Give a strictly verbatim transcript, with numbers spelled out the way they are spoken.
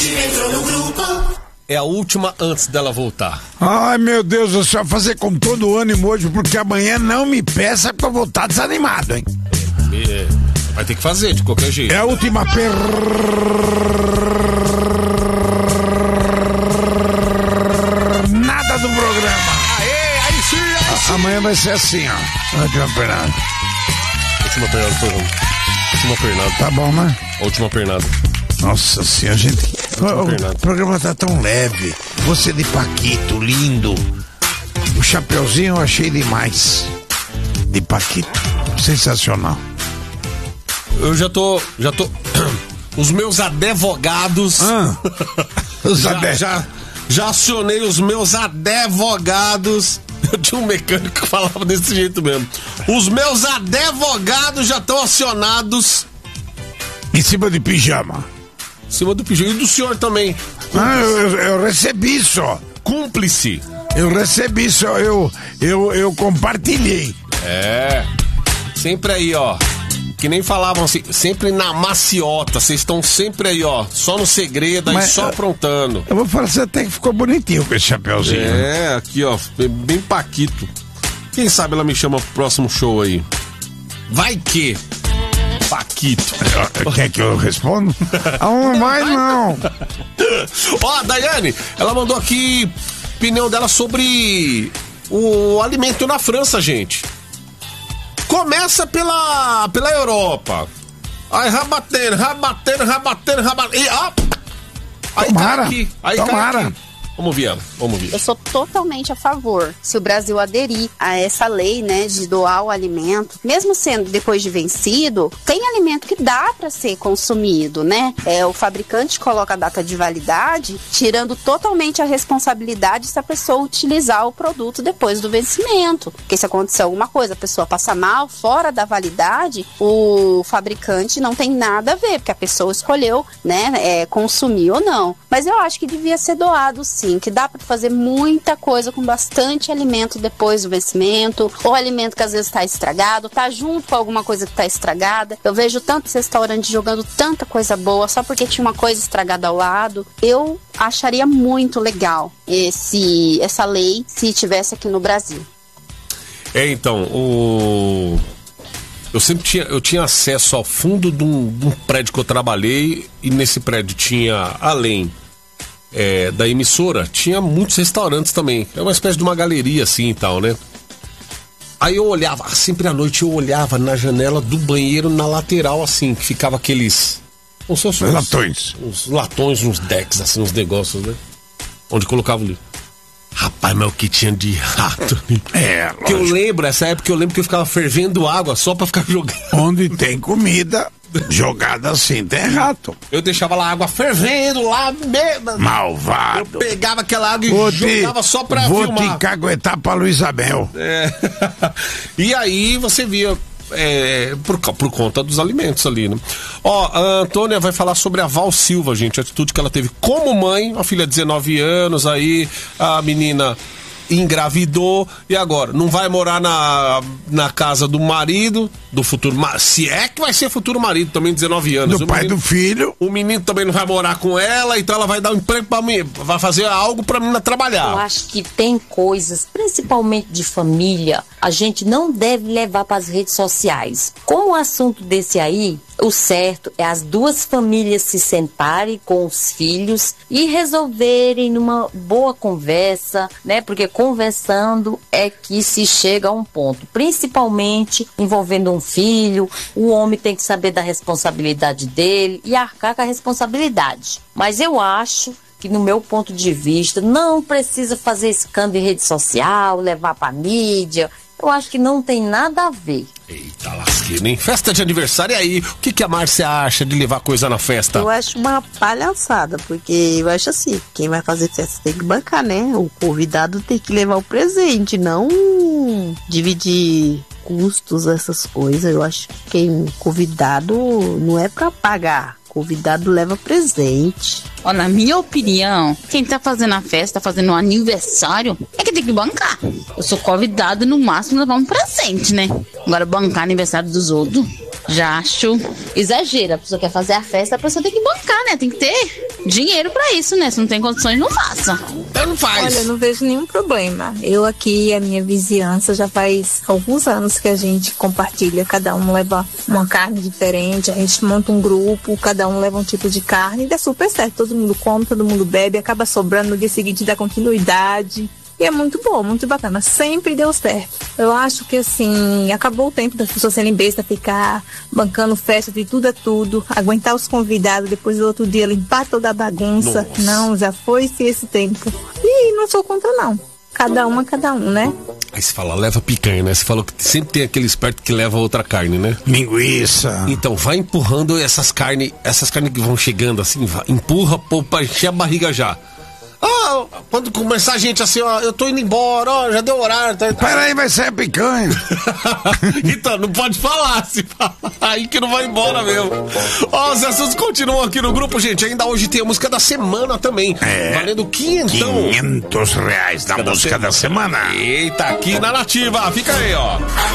entrou no grupo. É a última antes dela voltar. Ai, meu Deus, eu só fazer com todo o ânimo hoje, porque amanhã não me peça pra eu voltar desanimado, hein? É, vai ter que fazer de qualquer jeito. É a última per... nada do programa. Aê, aí sim, aí sim. Amanhã vai ser assim, ó. Última pernada. Última pernada, por favor. Última pernada. Tá bom, né? Última pernada. Nossa senhora, gente. O, o programa tá tão leve. Você de Paquito, lindo. O chapeuzinho eu achei demais. De Paquito, sensacional. Eu já tô, já tô. Os meus advogados. Ah, os já, ade... já, já acionei os meus advogados. Eu tinha um mecânico que falava desse jeito mesmo. Os meus advogados já estão acionados. Em cima de pijama. Em cima do pijama. E do senhor também. Ah, eu, eu recebi só. Cúmplice. Eu recebi só, eu, eu, eu compartilhei. É. Sempre aí, ó. Que nem falavam assim, sempre na maciota. Vocês estão sempre aí, ó. Só no segredo, aí Mas, só aprontando. Eu vou falar assim, até que ficou bonitinho com esse chapeuzinho. É, aqui, ó. Bem Paquito. Quem sabe ela me chama pro próximo show aí. Vai que... Paquito. Quer que eu responda? Não vai não. Ó, a Daiane, ela mandou aqui opinião dela sobre o alimento na França, gente. Começa pela, pela Europa. Aí rabatendo, rabatendo, rabatendo, rabatendo. E, ó, aí tomara, cai aqui, aí tomara. cai aqui. Vamos ver ela, vamos ver. Eu sou totalmente a favor, se o Brasil aderir a essa lei, né, de doar o alimento, mesmo sendo depois de vencido, tem alimento que dá para ser consumido, né? É, o fabricante coloca a data de validade, tirando totalmente a responsabilidade se a pessoa utilizar o produto depois do vencimento. Porque se acontecer alguma coisa, a pessoa passa mal, fora da validade, o fabricante não tem nada a ver, porque a pessoa escolheu, né, é, consumir ou não. Mas eu acho que devia ser doado, sim. Que dá para fazer muita coisa com bastante alimento depois do vencimento, ou alimento que às vezes está estragado, tá junto com alguma coisa que está estragada. Eu vejo tantos restaurantes jogando tanta coisa boa só porque tinha uma coisa estragada ao lado. Eu acharia muito legal esse, essa lei se tivesse aqui no Brasil. É, então, o... eu sempre tinha, eu tinha acesso ao fundo de um, de um prédio que eu trabalhei, e nesse prédio tinha, além É, da emissora, tinha muitos restaurantes também. É uma espécie de uma galeria assim e tal, né? Aí eu olhava, sempre à noite eu olhava na janela do banheiro, na lateral assim, que ficava aqueles... Uns, uns, latões. Uns latões, uns decks, assim, uns negócios, né? Onde colocava o livro. Rapaz, mas o que tinha de rato. É, que eu lembro, essa época eu lembro que eu ficava fervendo água só pra ficar jogando. Onde tem comida... jogada assim, tem rato. Eu deixava lá a água fervendo lá mesmo. Malvado. Eu pegava aquela água e vou jogava te, só pra vou filmar. Vou te caguetar pra Luizabel. É. E aí você via é, por, por conta dos alimentos ali, né? Ó, a Antônia vai falar sobre a Val Silva, gente, a atitude que ela teve como mãe, a filha de dezenove anos, aí a menina engravidou e agora não vai morar na, na casa do marido, do futuro marido, se é que vai ser futuro marido, também dezenove anos. Do o pai menino, do filho. O menino também não vai morar com ela, então ela vai dar um emprego pra mim, vai fazer algo pra menina trabalhar. Eu acho que tem coisas, principalmente de família, a gente não deve levar para as redes sociais. Como um assunto desse aí, o certo é as duas famílias se sentarem com os filhos e resolverem numa boa conversa, né? Porque conversando é que se chega a um ponto, principalmente envolvendo um filho. O homem tem que saber da responsabilidade dele e arcar com a responsabilidade. Mas eu acho que, no meu ponto de vista, não precisa fazer escândalo em rede social, levar pra mídia. Eu acho que não tem nada a ver. Eita lasqueira, hein? Festa de aniversário, e aí? O que, que a Márcia acha de levar coisa na festa? Eu acho uma palhaçada, porque eu acho assim, quem vai fazer festa tem que bancar, né? O convidado tem que levar o presente, não dividir custos, essas coisas. Eu acho que quem convidado não é pra pagar. Convidado leva presente. Ó, na minha opinião, quem tá fazendo a festa, tá fazendo um aniversário, é que tem que bancar. Eu sou convidado, no máximo, levar um presente, né? Agora, bancar aniversário dos outros, já acho exagero. A pessoa quer fazer a festa, a pessoa tem que bancar, né? Tem que ter dinheiro pra isso, né? Se não tem condições, não faça. Então não faz. Olha, eu não vejo nenhum problema. Eu aqui, a minha vizinhança, já faz alguns anos que a gente compartilha. Cada um leva uma carne diferente, a gente monta um grupo, cada um leva um tipo de carne e dá super certo. Todo mundo come, todo mundo bebe, acaba sobrando, no dia seguinte dá continuidade. E é muito bom, muito bacana. Sempre deu certo. Eu acho que, assim, acabou o tempo das pessoas serem bestas, ficar bancando festa de tudo a tudo, aguentar os convidados, depois do outro dia limpar toda a bagunça. Nossa. Não, já foi-se esse tempo. E não sou contra, não. Cada uma, cada um, né? Aí você fala, leva picanha, né? Você falou que sempre tem aquele esperto que leva outra carne, né? Linguiça. Então, vai empurrando essas carnes, essas carnes que vão chegando assim, vai, empurra, pô, pra encher a barriga já. Ah, quando começar a gente assim, ó, eu tô indo embora, ó, já deu horário. Tá... Peraí, vai ser a picanha. Então, não pode falar, se fala, aí que não vai embora mesmo. Ó, os assuntos continuam aqui no grupo, gente. Ainda hoje tem a música da semana também. É. Valendo quinhentão. quinhentos reais da música da semana. Eita, aqui na Nativa. Fica aí, ó.